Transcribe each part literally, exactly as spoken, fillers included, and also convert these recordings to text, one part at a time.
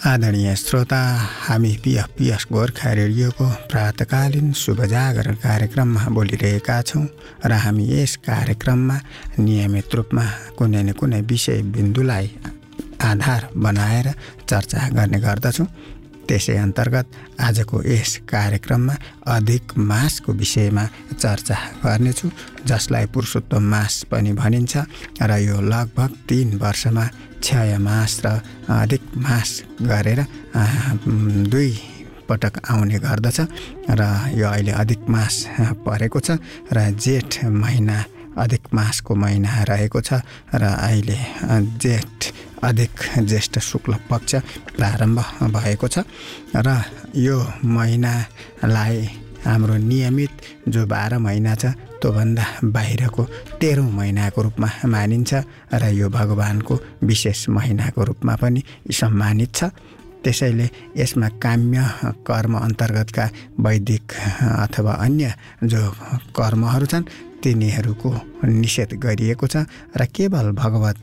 आदरणीय श्रोता, हामी पिएफपिएस गोर्खा रेडियोको प्रातकालीन शुभ जागरण कार्यक्रममा बोलिरहेका छौँ र हामी यस कार्यक्रममा नियमित रूपमा कुनै न कुनै विषय बिन्दुलाई आधार बनाएर चर्चा गर्ने गर्दछौँ। त्यसै अन्तर्गत आजको यस कार्यक्रममा अधिक मासको विषयमा चर्चा गर्नेछु, जसलाई पुरुषोत्तम मास पनि भनिन्छ र यो लगभग तीन वर्षमा क्षय मास र अधिक मास गरेर दुई पटक आउने गर्दछ र यो अहिले अधिक मास परेको छ र जेठ महिना अधिक मासको महिना रहेको छ र अहिले जेठ अधिक ज्येष्ठ शुक्ल पक्ष प्रारम्भ भएको छ र यो महिनालाई हाम्रो नियमित जो बाह्र महिना छ त्योभन्दा बाहिरको तेह्रौँ महिनाको रूपमा मानिन्छ र यो भगवानको विशेष महिनाको रूपमा पनि सम्मानित छ। त्यसैले यसमा काम्य कर्म अन्तर्गतका वैदिक अथवा अन्य जो कर्महरू छन् तिनीहरूको निषेध गरिएको छ र केवल भगवत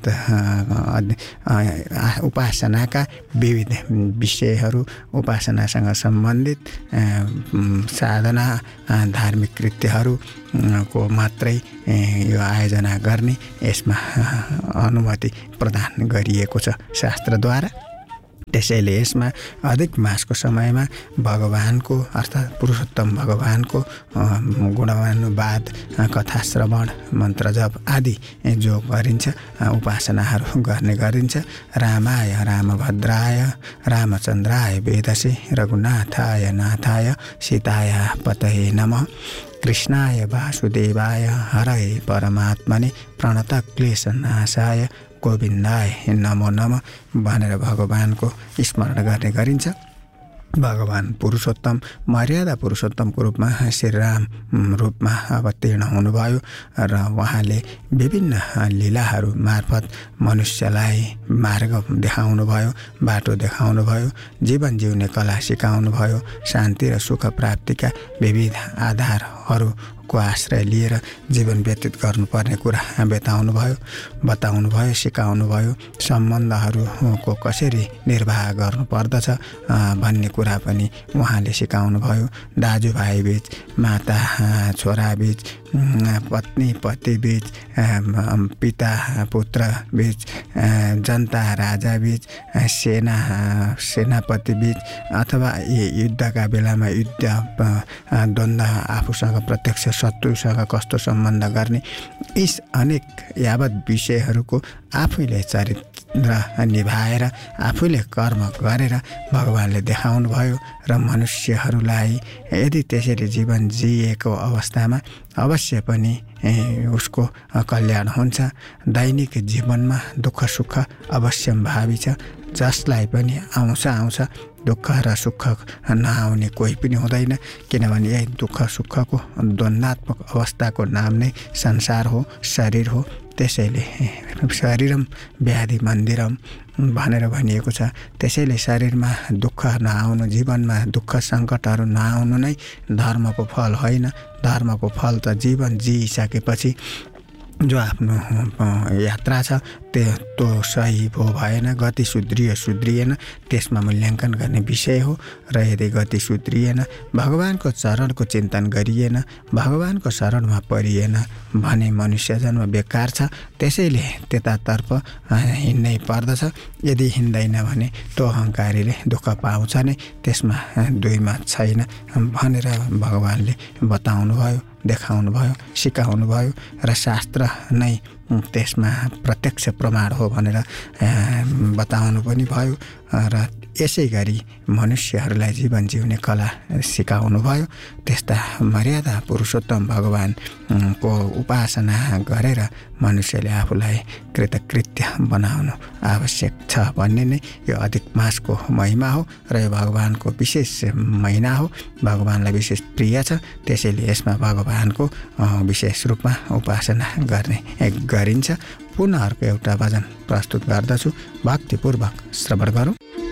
उपासनाका विविध विषयहरू, उपासनासँग सम्बन्धित साधना, धार्मिक कृत्यहरूको मात्रै यो आयोजना गर्ने यसमा अनुमति प्रदान गरिएको छ शास्त्रद्वारा। त्यसैले यसमा अधिक मासको समयमा भगवानको अर्थात् पुरुषोत्तम भगवानको गुणानुवाद, कथा श्रवण, मन्त्र जप आदि जो गरिन्छ, उपासनाहरू गर्ने गरिन्छ। रामाय रामभद्राय रामचन्द्राय वेदसे रघुनाथाय नाथाय सीताय पतये नमः कृष्णाय वासुदेवाय हरये परमात्मने प्रणतक्लेशनाशाय गोविन्दाय नमो नमः भनेर भगवानको स्मरण गर्ने गरिन्छ। भगवान पुरुषोत्तम, मर्यादा पुरुषोत्तमको रूपमा श्रीराम रूपमा अवतीर्ण हुनुभयो र उहाँले विभिन्न लीलाहरू मार्फत मनुष्यलाई मार्ग देखाउनुभयो, बाटो देखाउनुभयो, जीवन जिउने कला सिकाउनुभयो, शान्ति र सुख प्राप्तिका विविध आधारहरू को आश्रय लिएर जीवन व्यतीत गर्नुपर्ने कुरा बताउनुभयो बताउनुभयो सिकाउनुभयो। सम्बन्धहरूको कसरी निर्वाह गर्नुपर्दछ भन्ने कुरा पनि उहाँले सिकाउनुभयो। दाजुभाइ बीच, माता छोरा बीच, पत्नी पति बीच, पिता पुत्र बीच, जनता राजा बीच, सेना सेनापति बीच अथवा युद्धका बेलामा युद्ध द्वन्द्व, आफूसँग प्रत्यक्ष शत्रुसँग कस्तो सम्बन्ध गर्ने, यी अनेक यावत विषयहरूको आफैले चरित्र निभाएर आफूले कर्म गरेर भगवानले देखाउनु भयो र मनुष्यहरूलाई यदि त्यसरी जीवन जिएको अवस्थामा अवश्य पनि उसको कल्याण हुन्छ। दैनिक जीवनमा दुःख सुख अवश्यम्भावी छ, जसलाई पनि आउँछ आउँछ दुःख र सुख नआउने कोही पनि हुँदैन, किनभने यही दुःख सुखको द्वन्द्वात्मक अवस्थाको नाम नै संसार हो, शरीर हो। त्यसैले शरीरम व्याधि मन्दिरम भनेर भनिएको छ। त्यसैले शरीरमा दुःख नआउनु, जीवनमा दुःख सङ्कटहरू नआउनु नै धर्मको फल होइन। धर्मको फल त जीवन जिइसकेपछि जो आफ्नो यात्रा छ त्यो तो सही भो भएन, गति सुध्रियो सुध्रिएन, त्यसमा मूल्याङ्कन गर्ने विषय हो। र यदि गति सुध्रिएन, भगवानको चरणको चिन्तन गरिएन, भगवानको शरणमा परिएन भने मनुष्य जन्म बेकार छ। त्यसैले त्यतातर्फ हिँड्नै पर्दछ। यदि हिँड्दैन भने त्यो अहङ्कारीले दुःख पाउँछ नै, त्यसमा दुई मत छैन भनेर भगवानले बताउनु भयो, देखाउनु भयो, सिकाउनु भयो र शास्त्र नै त्यसमा प्रत्यक्ष प्रमाण हो भनेर बताउनु पनि भयो र यसै गरी मनुष्यहरूलाई जीवन जिउने कला सिकाउनु भयो। त्यस्ता मर्यादा पुरुषोत्तम भगवानको उपासना गरेर मनुष्यले आफूलाई कृतकृत्य बनाउनु आवश्यक छ भन्ने नै यो अधिक मासको महिमा हो र यो भगवानको विशेष महिना हो, भगवानलाई विशेष प्रिय छ। त्यसैले यसमा भगवानको विशेष रूपमा उपासना गर्ने गरिन्छ। पुनः अर्को एउटा भजन प्रस्तुत गर्दछु, भक्तिपूर्वक श्रवण गरौँ।